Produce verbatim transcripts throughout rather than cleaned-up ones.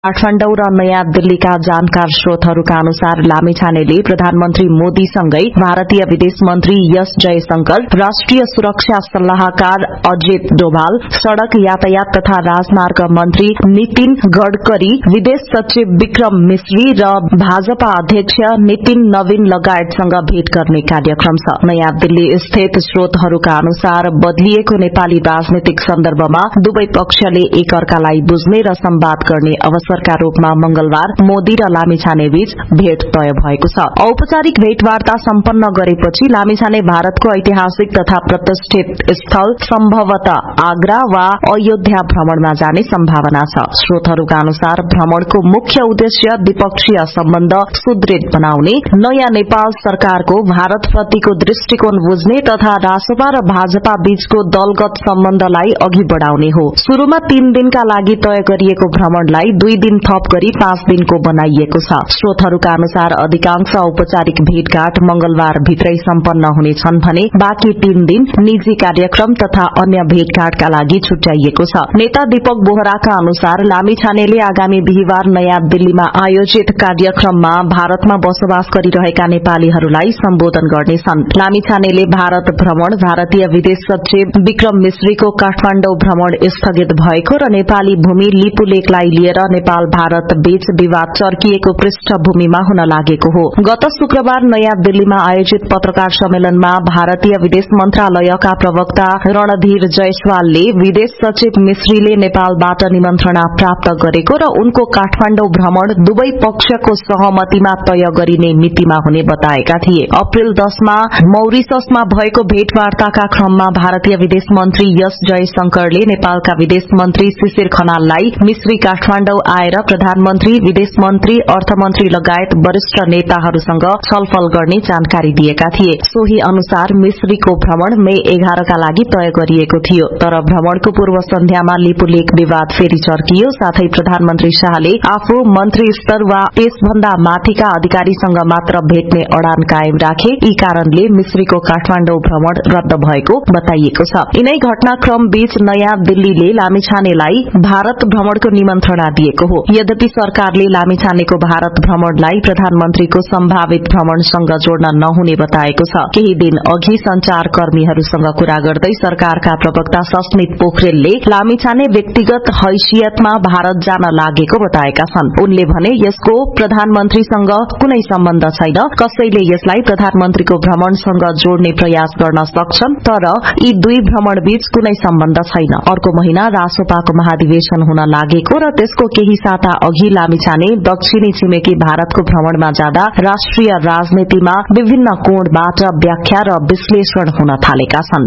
काठमाडौँ र नयाँ दिल्लीका जानकार स्रोतहरूका अनुसार लामिछानेले प्रधानमन्त्री मोदीसँगै भारतीय विदेश मन्त्री एस जयशंकर, राष्ट्रिय सुरक्षा सल्लाहकार अजित डोभाल, सड़क यातायात तथा राजमार्ग मन्त्री नितिन गडकरी, विदेश सचिव विक्रम मिश्री र भाजपा अध्यक्ष नितिन नवीन लगायतसँग भेट गर्ने कार्यक्रम छ। नयाँ दिल्ली स्थित स्रोतहरूका अनुसार बदलिएको नेपाली राजनीतिक सन्दर्भमा दुवै पक्षले एक अर्कालाई बुझ्ने र संवाद गर्ने अवसर का रूपमा मंगलबार मोदी र लामिछानेबीच भेट तय भएको छ। औपचारिक भेटवार्ता सम्पन्न गरेपछि लामिछाने भारतको ऐतिहासिक तथा प्रतिष्ठित स्थल सम्भवतः आगरा वा अयोध्या भ्रमणमा जाने सम्भावना छ। स्रोतहरूका अनुसार भ्रमणको मुख्य उद्देश्य द्विपक्षीय सम्बन्ध सुदृढ़ बनाउने, नयाँ नेपाल सरकारको भारतप्रतिको दृष्टिकोण बुझ्ने तथा रासपा र भाजपा बीचको दलगत सम्बन्धलाई अघि बढ़ाउने हो। शुरूमा तीन दिनका लागि तय गरिएको भ्रमणलाई दुई दिन थप गरी पाँच दिनको बनाइएको छ। स्रोतहरूका अनुसार अधिकांश औपचारिक भेटघाट मंगलबार भित्रै सम्पन्न हुनेछन् भने बाँकी तीन दिन निजी कार्यक्रम तथा अन्य भेटघाटका लागि छुट्याइएको छ। नेता दीपक बोहराका अनुसार लामिछानेले आगामी बिहिबार नयाँ दिल्लीमा आयोजित कार्यक्रममा भारतमा बसोबास गरिरहेका नेपालीहरूलाई सम्बोधन गर्नेछन्। लामिछानेले भारत भ्रमण, भारतीय विदेश सचिव विक्रम मिश्रीको काठमाडौँ भ्रमण स्थगित भएको र नेपाली भूमि लिपुलेखलाई लिएर नेपाल भारत बीच विवाद चर्किएको पृष्ठभूमिमा हुन लागेको हो। गत शुक्रबार नयाँ दिल्लीमा आयोजित पत्रकार सम्मेलनमा भारतीय विदेश मन्त्रालयका प्रवक्ता रणधीर जयसवालले विदेश सचिव मिश्रीले नेपालबाट निमन्त्रणा प्राप्त गरेको र उनको काठमाडौँ भ्रमण दुवै पक्षको सहमतिमा तय गरिने मितिमा हुने बताएका थिए। अप्रेल दशमा मौरिससमा भएको भेटवार्ताका क्रममा भारतीय विदेश मन्त्री एस जयशंकरले नेपालका विदेश मन्त्री शिशिर खनाललाई मिश्री काठमाडौँ आएर प्रधानमन्त्री, विदेश मन्त्री, अर्थमन्त्री लगायत वरिष्ठ नेताहरूसँग छलफल गर्ने जानकारी दिएका थिए। सोही अनुसार मिश्रीको भ्रमण मे एघारका लागि तय गरिएको थियो, तर भ्रमणको पूर्व सन्ध्यामा लिपुलेख विवाद फेरि चर्कियो। साथै प्रधानमन्त्री शाहले आफू मन्त्री स्तर वा त्यसभन्दा माथिका अधिकारीसँग मात्र भेट्ने अडान कायम राखे। यी कारणले मिश्रीको काठमाडौँ भ्रमण रद्द भएको बताइएको छ। यिनै घटनाक्रम बीच नयाँ दिल्लीले लामिछानेलाई भारत भ्रमणको निमन्त्रणा दिएको हो। यद्यपि सरकारले लामिछानेको भारत भ्रमणलाई प्रधानमन्त्रीको सम्भावित भ्रमणसँग जोड्न नहुने बताएको छ। केही दिन अघि संचारकर्मीहरूसँग कुरा गर्दै सरकारका प्रवक्ता सस्मित पोखरेलले लामिछाने व्यक्तिगत हैसियतमा भारत जान लागेको बताएका छन्। उनले भने यसको प्रधानमन्त्रीसँग कुनै सम्बन्ध छैन, कसैले यसलाई प्रधानमन्त्रीको भ्रमणसँग जोड्ने प्रयास गर्न सक्छन्, तर यी दुई भ्रमणबीच कुनै सम्बन्ध छैन। अर्को महिना रासोपाको महाधिवेशन हुन लागेको र त्यसको केही साता अघि लामिछाने दक्षिणी छिमेकी भारतको भ्रमणमा जाँदा राष्ट्रिय राजनीतिमा विभिन्न कोणबाट व्याख्या र विश्लेषण हुन थालेका छन्।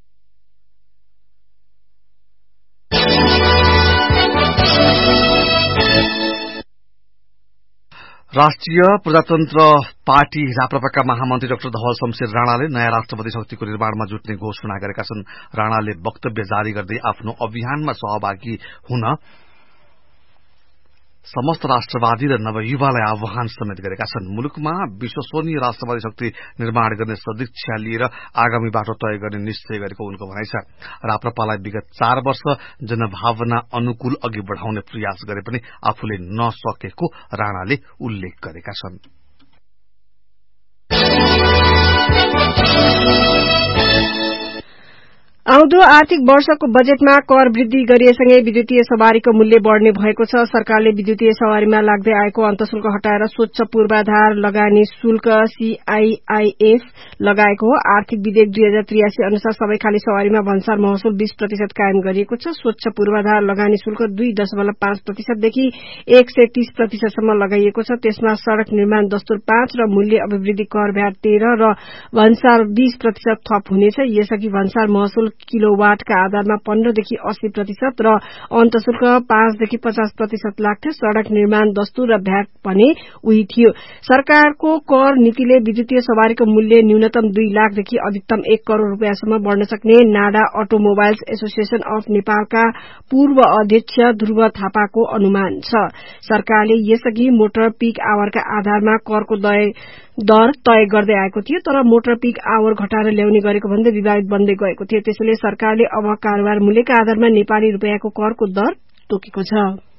राष्ट्रिय प्रजातन्त्र पार्टी राप्रपाका महामन्त्री डाक्टर धवल शमशेर राणाले नयाँ राष्ट्रपति शक्तिको निर्माणमा जुट्ने घोषणा गरेका छन्। राणाले वक्तव्य जारी गर्दै आफ्नो अभियानमा सहभागी हुन समस्त राष्ट्रवादी र नवयुवालाई आह्वान समेत गरेका छन्। मुलुकमा विश्वसनीय राष्ट्रवादी शक्ति निर्माण गर्ने सदिच्छा लिएर आगामी बाटो तय गर्ने निश्चय गरेको उनको भनाइ छ। राप्रपालाई विगत चार वर्ष जनभावना अनुकूल अघि बढ़ाउने प्रयास गरे पनि आफूले नसकेको राणाले उल्लेख गरेका छन्। आउँदो आर्थिक वर्षको बजेटमा कर वृद्धि गरिएसँगै विद्युतीय सवारीको मूल्य बढ़ने भएको छ। सरकारले विद्युतीय सवारीमा लाग्दै आएको अन्तशुल्क हटाएर स्वच्छ पूर्वाधार लगानी शुल्क सीआईआईएफ लगाएको हो। आर्थिक विधेयक दुई हजार त्रियासी अनुसार सबै खाली सवारीमा भन्सार महसुल बीस प्रतिशत कायम गरिएको छ। स्वच्छ पूर्वाधार लगानी शुल्क दुई दशमलव पाँच प्रतिशतदेखि एक सय तीस प्रतिशतसम्म लगाइएको छ। त्यसमा सड़क निर्माण दस्तुर पाँच र मूल्य अभिवृद्धि कर भ्याट तेह्र र भन्सार बीस प्रतिशत थप हुनेछ। यसअघि भन्सार महसुल किलोवाटका आधारमा पन्ध्रदेखि अस्सी प्रतिशत र अन्तशुल्क पाँचदेखि पचास प्रतिशत लाग्थ्यो। सड़क निर्माण दस्तुर र भ्याट भने उही थियो। सरकारको कर नीतिले विद्युतीय सवारीको मूल्य न्यूनतम दुई लाखदेखि अधिकतम एक करोड़ रूपियाँसम्म बढ़न सक्ने नाडा अटोमोबाइल्स एसोसिएशन अफ नेपालका पूर्व अध्यक्ष ध्रुव थापाको अनुमान छ। सरकारले यसअघि मोटर पीक आवरका आधारमा करको दर तय गर्दै आएको थियो, तर मोटर पीक आवर घटाएर ल्याउने गरेको भन्दै विवाद बन्दै गएको थियो। त्यसैले सरकारले अब कारोबार मूल्यका आधारमा नेपाली रूपियाँको करको दर तोकेको छ।